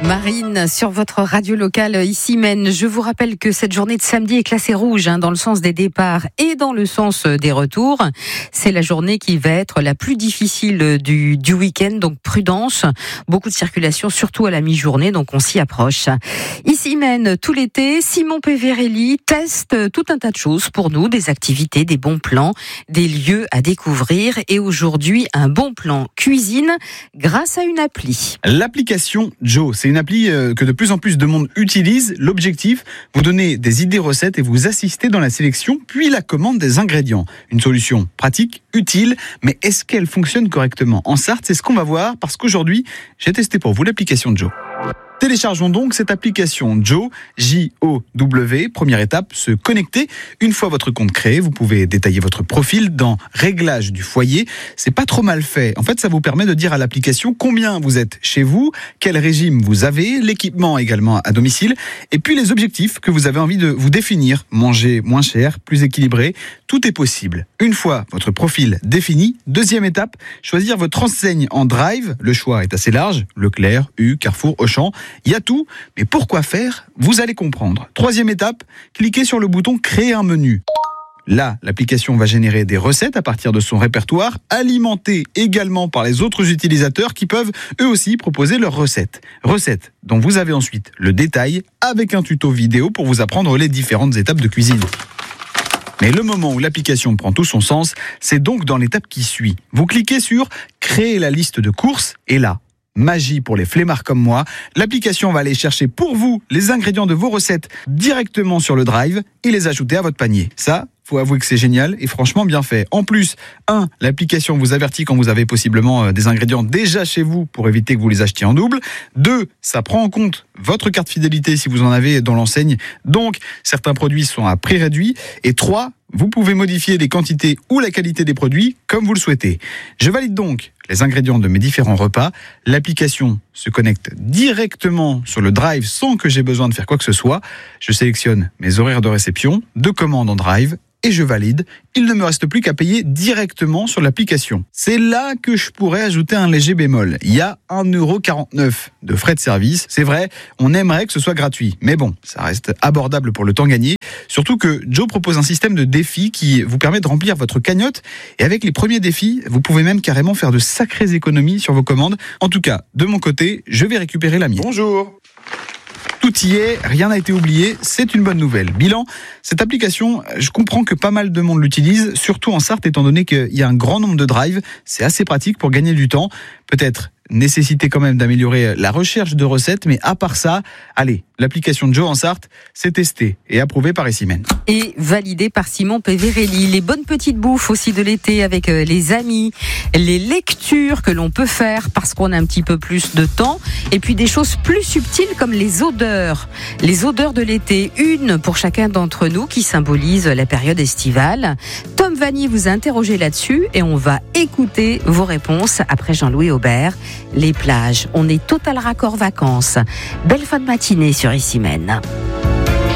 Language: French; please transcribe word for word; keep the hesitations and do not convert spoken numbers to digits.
Marine, sur votre radio locale ici Maine. Je vous rappelle que cette journée de samedi est classée rouge hein, dans le sens des départs et dans le sens des retours. C'est la journée qui va être la plus difficile du, du week-end, donc prudence. Beaucoup de circulation, surtout à la mi-journée, donc on s'y approche. Ici Maine, tout l'été, Simon Peverelli teste tout un tas de choses pour nous, des activités, des bons plans, des lieux à découvrir. Et aujourd'hui, un bon plan cuisine grâce à une appli. L'application Joe, c'est une appli que de plus en plus de monde utilise. L'objectif, vous donner des idées recettes et vous assister dans la sélection, puis la commande des ingrédients. Une solution pratique, utile, mais est-ce qu'elle fonctionne correctement en Sarthe? C'est ce qu'on va voir parce qu'aujourd'hui, j'ai testé pour vous l'application Joe. Téléchargeons donc cette application Joe, J O W. Première étape, se connecter. Une fois votre compte créé, vous pouvez détailler votre profil dans Réglages du foyer. C'est pas trop mal fait. En fait, ça vous permet de dire à l'application combien vous êtes chez vous, quel régime vous avez, l'équipement également à domicile, et puis les objectifs que vous avez envie de vous définir. Manger moins cher, plus équilibré, tout est possible. Une fois votre profil défini, deuxième étape, choisir votre enseigne en drive. Le choix est assez large, Leclerc, U, Carrefour, Auchan. Il y a tout, mais pourquoi faire? Vous allez comprendre. Troisième étape, cliquez sur le bouton « Créer un menu ». Là, l'application va générer des recettes à partir de son répertoire, alimentées également par les autres utilisateurs qui peuvent eux aussi proposer leurs recettes. Recettes dont vous avez ensuite le détail avec un tuto vidéo pour vous apprendre les différentes étapes de cuisine. Mais le moment où l'application prend tout son sens, c'est donc dans l'étape qui suit. Vous cliquez sur « Créer la liste de courses » et là, magie pour les flemmards comme moi, l'application va aller chercher pour vous les ingrédients de vos recettes directement sur le drive et les ajouter à votre panier. Ça, faut avouer que c'est génial et franchement bien fait. En plus, un, l'application vous avertit quand vous avez possiblement des ingrédients déjà chez vous pour éviter que vous les achetiez en double. Deux, ça prend en compte votre carte fidélité si vous en avez dans l'enseigne. Donc, certains produits sont à prix réduit. Et trois, vous pouvez modifier les quantités ou la qualité des produits comme vous le souhaitez. Je valide donc les ingrédients de mes différents repas. L'application se connecte directement sur le drive sans que j'ai besoin de faire quoi que ce soit. Je sélectionne mes horaires de réception, de commande en drive et je valide. Il ne me reste plus qu'à payer directement sur l'application. C'est là que je pourrais ajouter un léger bémol. Il y a un euro quarante-neuf de frais de service. C'est vrai, on aimerait que ce soit gratuit. Mais bon, ça reste abordable pour le temps gagné. Surtout que Joe propose un système de défis qui vous permet de remplir votre cagnotte. Et avec les premiers défis, vous pouvez même carrément faire de sacrées économies sur vos commandes. En tout cas, de mon côté, je vais récupérer la mienne. Bonjour. Tout y est, rien n'a été oublié, c'est une bonne nouvelle. Bilan, cette application, je comprends que pas mal de monde l'utilise, surtout en Sarthe, étant donné qu'il y a un grand nombre de drives. C'est assez pratique pour gagner du temps. Peut-être nécessité quand même d'améliorer la recherche de recettes, mais à part ça, allez, l'application Joe en Sarthe, c'est testé et approuvé par ici Maine. Et validé par Simon Peverelli. Les bonnes petites bouffes aussi de l'été avec les amis, les lectures que l'on peut faire parce qu'on a un petit peu plus de temps, et puis des choses plus subtiles comme les odeurs. Les odeurs de l'été, une pour chacun d'entre nous qui symbolise la période estivale. Tom Vanny vous a interrogé là-dessus et on va écouter vos réponses après Jean-Louis Aubert. Les plages, on est total raccord vacances. Belle fin de matinée sur Ici Maine.